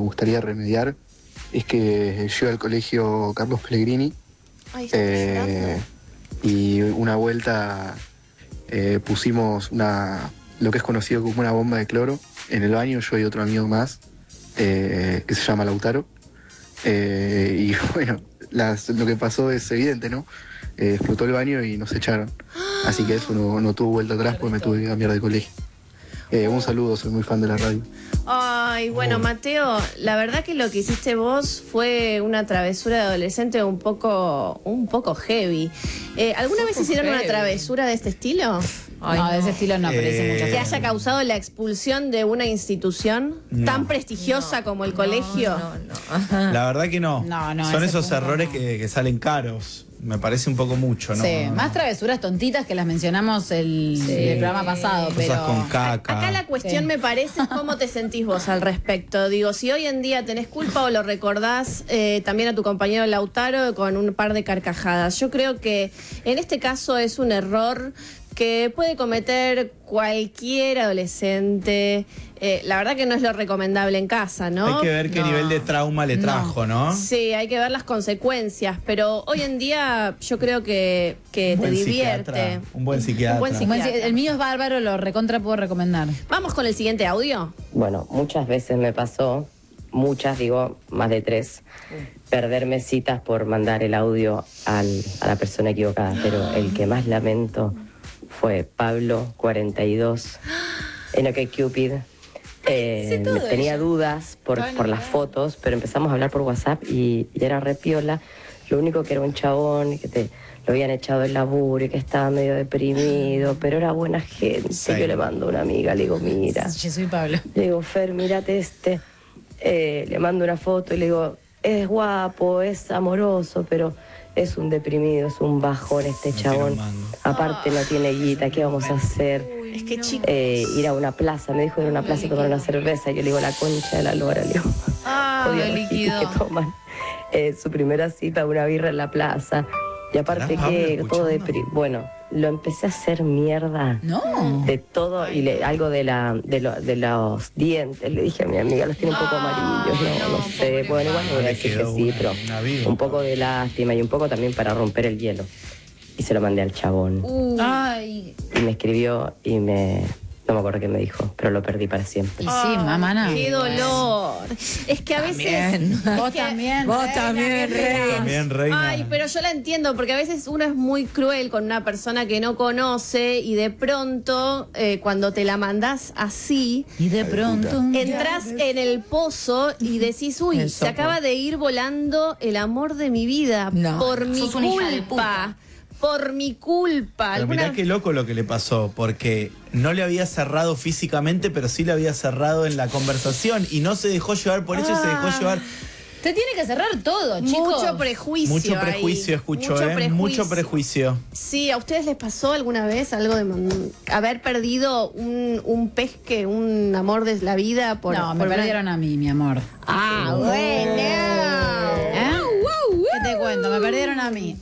gustaría remediar es que yo iba al colegio Carlos Pellegrini. Ay, y una vuelta pusimos lo que es conocido como una bomba de cloro en el baño, yo y otro amigo más, que se llama Lautaro. Y bueno, lo que pasó es evidente, ¿no? Explotó el baño y nos echaron. Así que eso no tuvo vuelta atrás porque me tuve que cambiar de colegio. Un saludo, soy muy fan de la radio. Ay, bueno, Mateo, la verdad que lo que hiciste vos fue una travesura de adolescente un poco heavy. ¿Alguna vez hicieron una travesura de este estilo? Ay, no, de ese estilo no, pero hice muchas ¿Que haya causado la expulsión de una institución tan prestigiosa como el colegio? No. La verdad que no. Son esos errores no. que salen caros. Me parece un poco mucho, ¿no? Sí, más travesuras tontitas que las mencionamos el programa pasado. Cosas pero con caca. Acá la cuestión me parece es cómo te sentís vos al respecto. Digo, si hoy en día tenés culpa o lo recordás también a tu compañero Lautaro con un par de carcajadas. Yo creo que en este caso es un error que puede cometer cualquier adolescente. La verdad que no es lo recomendable en casa, ¿no? Hay que ver qué nivel de trauma le trajo, ¿no? Sí, hay que ver las consecuencias, pero hoy en día yo creo que te divierte. Un buen psiquiatra. El mío es bárbaro, lo recontra puedo recomendar. Vamos con el siguiente audio. Bueno, muchas veces me pasó, más de 3, perderme citas por mandar el audio a la persona equivocada, pero el que más lamento fue Pablo, 42, en OkCupid. Tenía dudas por las fotos, pero empezamos a hablar por WhatsApp y era re piola. Lo único que era un chabón, que lo habían echado del laburo y que estaba medio deprimido, pero era buena gente. Sí. Yo le mando a una amiga, le digo, mira. Yo soy Pablo. Le digo, Fer, mírate este. Le mando una foto y le digo, es guapo, es amoroso, pero es un deprimido, es un bajón este chabón. Aparte no tiene guita, ¿qué vamos a hacer? Es que chico. Ir a una plaza, me dijo ir a una plaza y tomar una cerveza. Yo le digo, la concha de la lora, le digo. El líquido. Que toman su primera cita, una birra en la plaza. Y aparte que todo deprimido. Bueno, lo empecé a hacer mierda. No. De todo y algo de los dientes. Le dije a mi amiga, los tiene un poco amarillos, no sé. Bueno, igual voy a decir que sí, pero un poco de lástima y un poco también para romper el hielo. Y se lo mandé al chabón. Ay. Y me escribió y no me acuerdo qué me dijo, pero lo perdí para siempre. Y sí, mamá. ¡Qué dolor! Es que a veces... Vos también. Vos también, reina. Ay, pero yo la entiendo, porque a veces uno es muy cruel con una persona que no conoce y de pronto, cuando te la mandás así... Y de pronto... Entras en el pozo y decís, uy, se acaba de ir volando el amor de mi vida por mi culpa. Por mi culpa. Pero mirá qué loco lo que le pasó, porque no le había cerrado físicamente, pero sí le había cerrado en la conversación y no se dejó llevar por eso y se dejó llevar. Te tiene que cerrar todo, chicos. Mucho prejuicio. Mucho prejuicio, escucho, Mucho prejuicio. Sí, ¿a ustedes les pasó alguna vez algo de haber perdido un pesque, un amor de la vida? Me perdieron a mí, mi amor. Bueno. ¿Qué te cuento? Me perdieron a mí.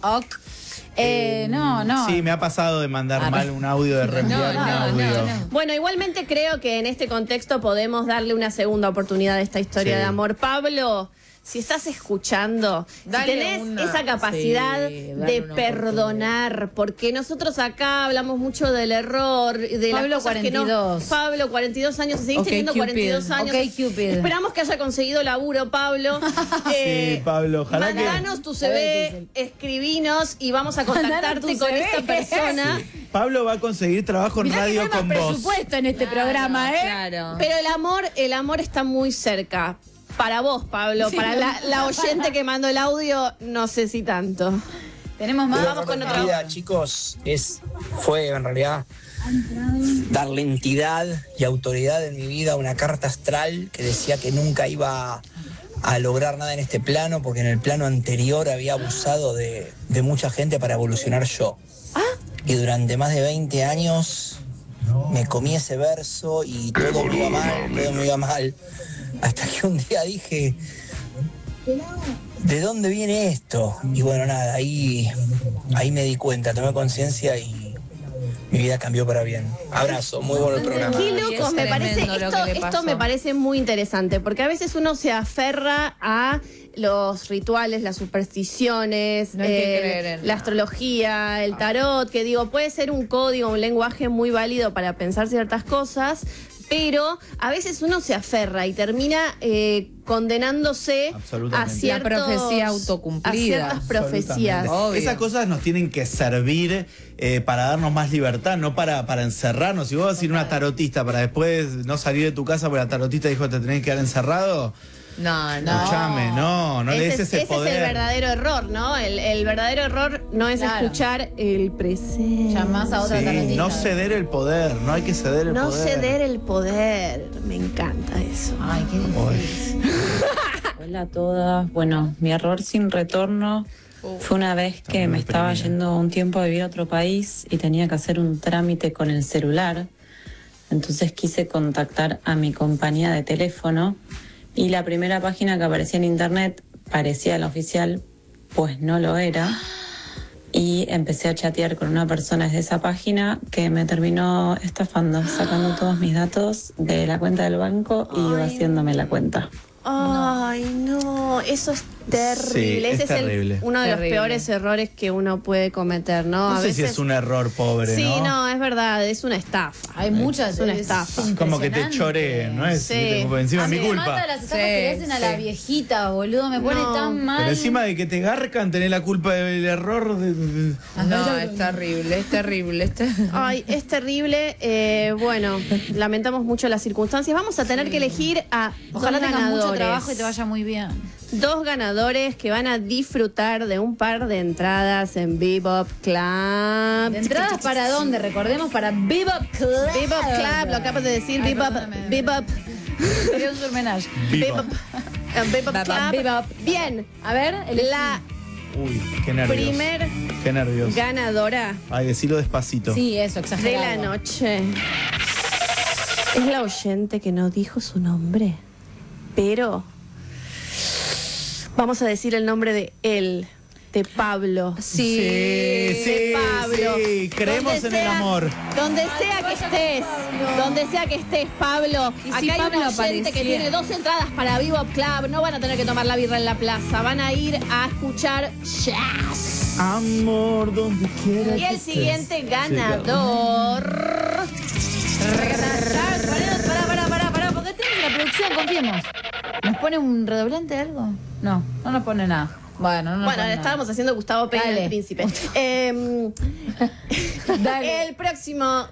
No. Sí, me ha pasado de mandar mal un audio, de reenviar un audio. Bueno, igualmente creo que en este contexto podemos darle una segunda oportunidad a esta historia de amor. Pablo, si estás escuchando, si tenés esa capacidad de perdonar, porque nosotros acá hablamos mucho del error, de Pablo, las cosas 42. Pablo, 42 años, seguís teniendo 42 años. Esperamos que haya conseguido laburo, Pablo. Sí, Pablo, ojalá que... Mandanos tu CV, escribinos y vamos a contactarte con esta persona. Sí. Pablo va a conseguir trabajo en radio con vos. Presupuesto en este programa, Claro. Pero el amor está muy cerca. Para vos, Pablo, para la oyente que mandó el audio, no sé si tanto. Tenemos más. Vamos con otra. Vida, chicos, fue en realidad darle entidad y autoridad en mi vida a una carta astral que decía que nunca iba a lograr nada en este plano, porque en el plano anterior había abusado de mucha gente para evolucionar yo. Y durante más de 20 años me comí ese verso y todo me iba mal. Hasta que un día dije, ¿de dónde viene esto? Y bueno, nada, ahí me di cuenta, tomé conciencia y mi vida cambió para bien. Abrazo, muy bueno el programa. Qué locos, me parece, tremendo lo que le esto pasó. me parece muy interesante, porque a veces uno se aferra a los rituales, las supersticiones, No hay que creer en la nada. astrología, el tarot, que digo, puede ser un código, un lenguaje muy válido para pensar ciertas cosas, pero a veces uno se aferra y termina condenándose a Absolutamente. ciertos, La profecía autocumplida. a ciertas profecías. Absolutamente. Obvio. Esas cosas nos tienen que servir para darnos más libertad, no para encerrarnos. Si vos vas a ir a una tarotista para después no salir de tu casa porque la tarotista dijo te tenés que quedar encerrado, No, escuchame, no le des ese poder. Es el verdadero error, ¿no? El verdadero error no es Claro. escuchar el presente. Llamás a otra Sí, tarotista. no ceder el poder, no hay que ceder el No poder. ceder el poder. Me encanta eso. Ay, qué difícil. Hola a todas. Bueno, mi error sin retorno fue una vez que muy me estaba deprimida. yendo un tiempo a vivir a otro país y tenía que hacer un trámite con el celular. Entonces quise contactar a mi compañía de teléfono y la primera página que aparecía en internet parecía la oficial, pues no lo era. Y empecé a chatear con una persona desde esa página que me terminó estafando, sacando todos mis datos de la cuenta del banco y vaciándome la cuenta. Ay, no, eso es terrible. Sí, es Ese terrible. es uno de Terrible. los peores errores que uno puede cometer, ¿no? No A sé si veces- es un error pobre, Sí, ¿no? no, es verdad, es una estafa. Hay muchas. Es una estafa. Como que te choreen, ¿no es? Sí. Encima A es mí mi me culpa. mata las estafas Sí, que le hacen a la sí. viejita, boludo. Me pone No. tan mal. Pero encima de que te garcan, tenés la culpa del error de... No, es terrible, es terrible. Ay, es terrible. Bueno, lamentamos mucho las circunstancias. Vamos a tener que elegir a Ojalá dos tengas mucho ganadores. trabajo y te vaya muy bien. Dos ganadores que van a disfrutar de un par de entradas en Bebop Club. ¿De entradas para dónde? Recordemos, para Bebop Club. Bebop Club, lo acabas de decir. Ay, Bebop, perdóname. Bebop, Quería un surmenage. Bebop, Bebop Club. Bebop. Bien, A ver, la Uy, qué nervios. primer Qué nervios. ganadora Ay, decilo despacito. Sí, eso, de exagerado. la noche es la oyente que no dijo su nombre, pero vamos a decir el nombre de él, de Pablo. Sí, de Pablo. sí, creemos Donde en el sea- amor. Donde sea que estés, donde sea que estés, Pablo. Y Acá si hay Pablo un oyente que apareciera. tiene 2 entradas para Bebop Club. No van a tener que tomar la birra en la plaza, van a ir a escuchar jazz. Amor, donde quiera Y que el estés. siguiente ganador. Pará, porque tenemos la producción, confiemos. ¿Nos pone un redoblante algo? No nos pone nada. Bueno, no nos Bueno, pone estábamos haciendo Gustavo Peña, Dale. el príncipe. Dale. El próximo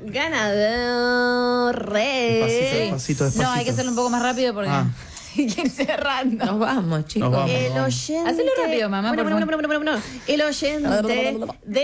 ganador es... Despacito, despacito. No, hay que hacerlo un poco más rápido porque Ah. hay que ir cerrando. Nos vamos, chicos. Nos vamos. El oyente... Hacelo rápido, mamá, Bueno, por bueno, bueno, bueno, bueno. El oyente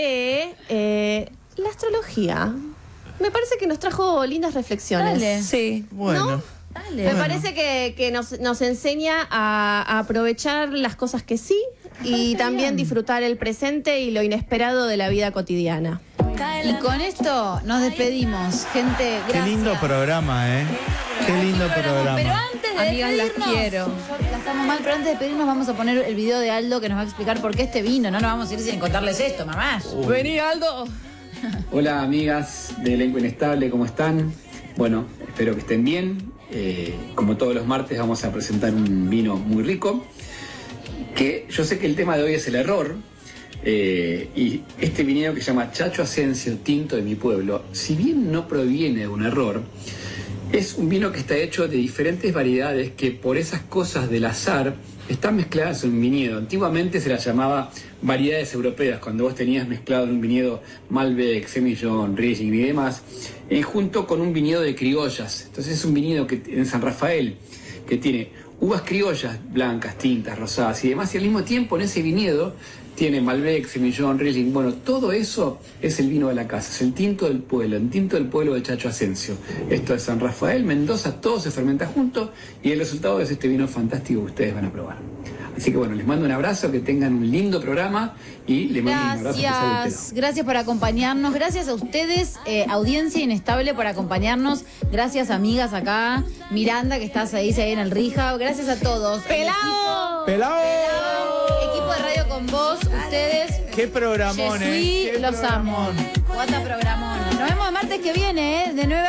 de la astrología. Me parece que nos trajo lindas reflexiones. Dale. Sí. Bueno. Dale. Me parece que nos enseña a aprovechar las cosas que sí y también disfrutar el presente y lo inesperado de la vida cotidiana. Y con esto nos despedimos, gente. Qué Gracias. lindo programa, ¿eh? Qué lindo programa. Pero antes de Amigas, las despedirnos, quiero. La estamos mal, pero antes de despedirnos vamos a poner el video de Aldo que nos va a explicar por qué este vino. No nos vamos a ir sin contarles esto, mamá. Vení, Aldo. Hola amigas de Elenco Inestable, ¿cómo están? Bueno, espero que estén bien. Como todos los martes vamos a presentar un vino muy rico, que yo sé que el tema de hoy es el error, y este vinilo que se llama Chacho Asensio Tinto de mi pueblo, si bien no proviene de un error, es un vino que está hecho de diferentes variedades que por esas cosas del azar están mezcladas en un viñedo. Antiguamente se las llamaba variedades europeas, cuando vos tenías mezclado en un viñedo Malbec, Semillon, Riesling y demás, junto con un viñedo de criollas. Entonces es un viñedo que en San Rafael que tiene uvas criollas blancas, tintas, rosadas y demás, y al mismo tiempo en ese viñedo tiene Malbec, Semillon, Riesling. Bueno, todo eso es el vino de la casa, es el tinto del pueblo, el tinto del pueblo de Chacho Asensio. Esto es San Rafael, Mendoza, todo se fermenta junto y el resultado es este vino fantástico que ustedes van a probar. Así que bueno, les mando un abrazo, que tengan un lindo programa y les mando un abrazo especial a ustedes. Gracias por acompañarnos. Gracias a ustedes, audiencia inestable, por acompañarnos. Gracias, amigas acá. Miranda, que estás ahí en el Rija. Gracias a todos. ¡Pelao! ¡Pelao! Equipo de Radio con Vos, ustedes. ¡Qué programón, Yesui, Qué los amo. programón. Guata programón. Nos vemos el martes que viene, de 9